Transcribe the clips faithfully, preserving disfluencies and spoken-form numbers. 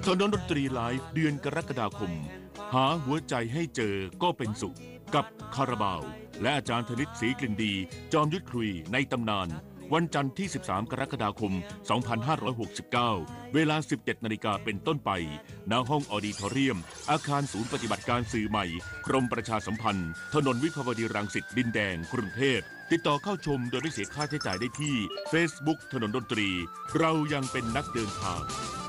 ถนนดนตรีไลฟ์เดือนกรกฎาคมหาหัวใจให้เจอก็เป็นสุขกับคาราบาวและอาจารย์ธนิตศรีกลิ่นดีจอมยุทธคุยในตำนานวันจันทร์ที่สิบสามกรกฎาคมสองพันห้าร้อยหกสิบเก้าเวลา สิบเจ็ดนาฬิกาเป็นต้นไปณห้องออดิทอเรียมอาคารศูนย์ปฏิบัติการสื่อใหม่กรมประชาสัมพันธ์ถนนวิภาวดีรังสิตดินแดงกรุงเทพติดต่อเข้าชมโดยไม่เสียค่าใช้จ่ายได้ที่ Facebook ถนนดนตรีเรายังเป็นนักเดินทาง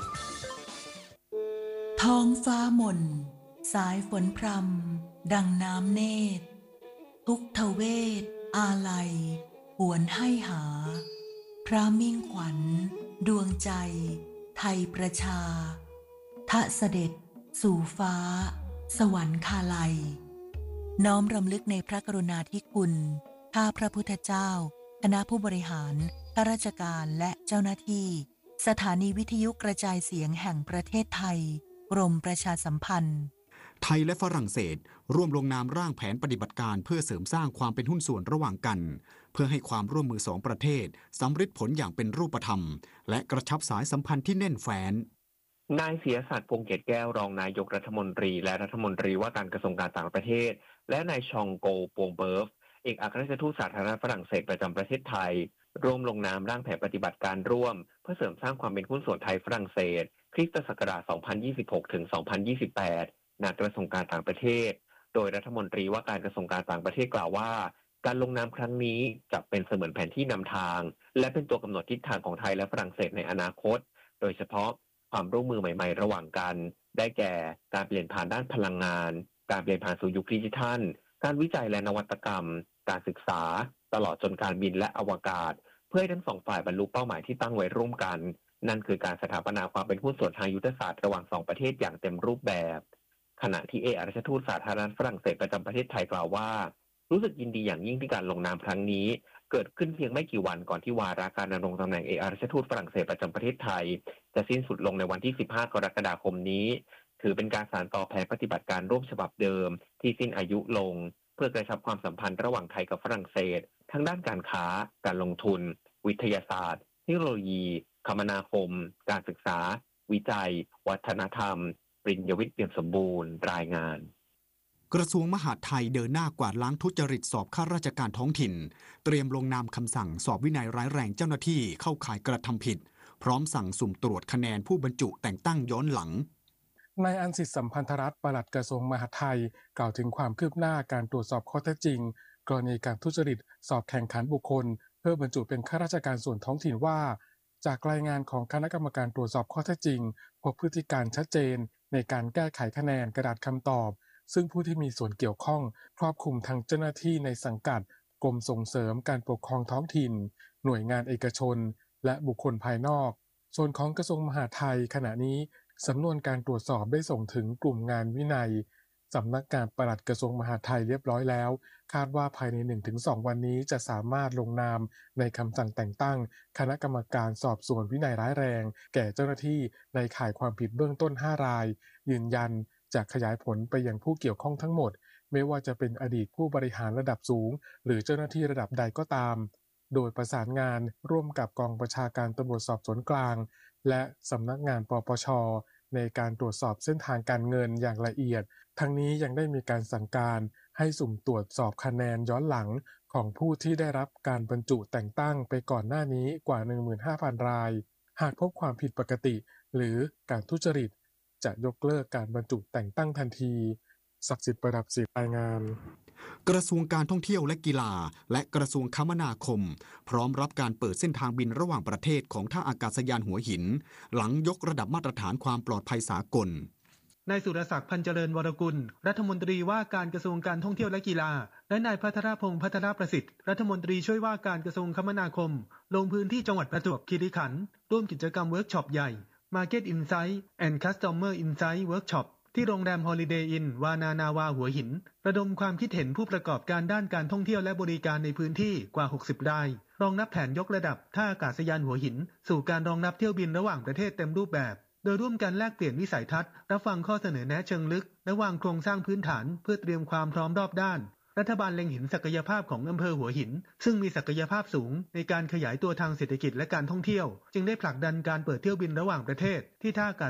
ท้องฟ้ามนสายฝนพรำดังน้ำเนตรทุกทเวศอาลัยหวนให้หาพระมิ่งขวัญดวงใจไทยประชาทะเสด็จสู่ฟ้าสวรรคาลัยน้อมรำลึกในพระกรุณาธิคุณข้าพระพุทธเจ้าคณะผู้บริหารข้าราชการและเจ้าหน้าที่สถานีวิทยุกระจายเสียงแห่งประเทศไทยกรมประชาสัมพันธ์ไทยและฝรั่งเศสร่วมลงนามร่างแผนปฏิบัติการเพื่อเสริมสร้างความเป็นหุ้นส่วนระหว่างกันเพื่อให้ความร่วมมือสองประเทศสำฤทธิ์ผลอย่างเป็นรูปธรรมและกระชับสายสัมพันธ์ที่แน่นแฟ้นนายเสียศักดิ์พงษ์เกตแก้วรองนายกรัฐมนตรีและรัฐมนตรีว่าการกระทรวงการต่างประเทศและนายชองโกปวงเบิร์ฟเอกอัครราชทูตสาธารณรัฐฝรั่งเศสประจำประเทศไทยร่วมลงนามร่างแผนปฏิบัติการร่วมเพื่อเสริมสร้างความเป็นหุ้นส่วนไทยฝรั่งเศสคริสตศักราช สองพันยี่สิบหก ถึง สองพันยี่สิบแปด ณ กระทรวงการต่างประเทศโดยรัฐมนตรีว่าการกระทรวงการต่างประเทศกล่าวว่าการลงนามครั้งนี้จะเป็นเสมือนแผนที่นำทางและเป็นตัวกำหนดทิศทางของไทยและฝรั่งเศสในอนาคตโดยเฉพาะความร่วมมือใหม่ๆระหว่างกันได้แก่การเปลี่ยนผ่านด้านพลังงานการเปลี่ยนผ่านสู่ยุคดิจิทัลการวิจัยและนวัตกรรมการศึกษาตลอดจนการบินและอวกาศเพื่อให้ทั้งสองฝ่ายบรรลุเป้าหมายที่ตั้งไว้ร่วมกันนั่นคือการสถาปนาความเป็นหุ้นส่วนทางยุทธศาสตร์ระหว่างสองประเทศอย่างเต็มรูปแบบขณะที่เอกอัครราชทูตสาธารณรัฐฝรั่งเศสประจำประเทศไทยกล่าวว่ารู้สึกยินดีอย่างยิ่งที่การลงนามครั้งนี้เกิดขึ้นเพียงไม่กี่วันก่อนที่วาระการดำรงตำแหน่งเอกอัครราชทูตฝรั่งเศสประจำประเทศไทยจะสิ้นสุดลงในวันที่สิบห้ากรกฎาคมนี้ถือเป็นการสานต่อแผนปฏิบัติการร่วมฉบับเดิมที่สิ้นอายุลงเพื่อกระชับความสัมพันธ์ระหว่างไทยกับฝรั่งเศสทั้งด้านการค้าการลงทุนวิทยาศาสตร์เทคโนโลยีคมนาคมการศึกษาวิจัยวัฒนธรรมปริญญาวิทย์เปี่ยมสมบูรณ์รายงานกระทรวงมหาดไทยเดินหน้ากวาดล้างทุจริตสอบข้าราชการท้องถิ่นเตรียมลงนามคำสั่งสอบวินัยร้ายแรงเจ้าหน้าที่เข้าข่ายกระทำผิดพร้อมสั่งสุ่มตรวจคะแนนผู้บรรจุแต่งตั้งย้อนหลังนายอันสิทธิสัมพันธรัตน์ปลัดกระทรวงมหาดไทยกล่าวถึงความคืบหน้าการตรวจสอบข้อเท็จจริงกรณีการทุจริตสอบแข่งขันบุคคลเพื่อบรรจุเป็นข้าราชการส่วนท้องถิ่นว่าจากรายงานของคณะกรรมการตรวจสอบข้อเท็จจริงพบพฤติการชัดเจนในการแก้ไขคะแนนกระดาษคำตอบซึ่งผู้ที่มีส่วนเกี่ยวข้องครอบคลุมทั้งเจ้าหน้าที่ในสังกัดกรมส่งเสริมการปกครองท้องถิ่นหน่วยงานเอกชนและบุคคลภายนอกส่วนของกระทรวงมหาดไทยขณะนี้สำนวนการตรวจสอบได้ส่งถึงกลุ่มงานวินัยสำนักงานปลัดกระทรวงมหาดไทยเรียบร้อยแล้วคาดว่าภายใน หนึ่งถึงสอง วันนี้จะสามารถลงนามในคำสั่งแต่งตั้งคณะกรรมการสอบสวนวินัยร้ายแรงแก่เจ้าหน้าที่ในข่ายความผิดเบื้องต้นห้ารายยืนยันจะขยายผลไปยังผู้เกี่ยวข้องทั้งหมดไม่ว่าจะเป็นอดีตผู้บริหารระดับสูงหรือเจ้าหน้าที่ระดับใดก็ตามโดยประสานงานร่วมกับกองบัญชาการตำรวจสอบสวนกลางและสำนักงานปปช.ในการตรวจสอบเส้นทางการเงินอย่างละเอียดทั้งนี้ยังได้มีการสั่งการให้สุ่มตรวจสอบคะแนนย้อนหลังของผู้ที่ได้รับการบรรจุแต่งตั้งไปก่อนหน้านี้กว่า หนึ่งหมื่นห้าพัน รายหากพบความผิดปกติหรือการทุจริตจะยกเลิกการบรรจุแต่งตั้งทันทีศักดิ์สิทธิ์ประดับศิษย์รายงานกระทรวงการท่องเที่ยวและกีฬาและกระทรวงคมนาคมพร้อมรับการเปิดเส้นทางบินระหว่างประเทศของท่าอากาศยานหัวหินหลังยกระดับมาตรฐานความปลอดภัยสากลนายสุรศักดิ์พันเจริญวรกุลรัฐมนตรีว่าการกระทรวงการท่องเที่ยวและกีฬาและนายพัทรพงษ์พัทรประสิทธิ์รัฐมนตรีช่วยว่าการกระทรวงคมนาคมลงพื้นที่จังหวัดประจวบคีรีขันธ์ร่วมกิจกรรมเวิร์กช็อปใหญ่ Market Insight and Customer Insight Workshop ที่โรงแรม Holiday Inn วานานาวาหัวหินระดมความคิดเห็นผู้ประกอบการด้านการท่องเที่ยวและบริการในพื้นที่กว่าหกสิบรายรองรับแผนยกระดับท่าอากาศยานหัวหินสู่การรองรับเที่ยวบินระหว่างประเทศเต็มรูปแบบโดยร่วมกันแลกเปลี่ยนวิสัยทัศน์รับฟังข้อเสนอแนะเชิงลึกและวางโครงสร้างพื้นฐานเพื่อเตรียมความพร้อมรอบด้านรัฐบาลเล็งเห็นศักยภาพของอำเภอหัวหินซึ่งมีศักยภาพสูงในการขยายตัวทางเศรษฐกิจและการท่องเที่ยวจึงได้ผลักดันการเปิดเที่ยวบินระหว่างประเทศที่ท่าอากาศ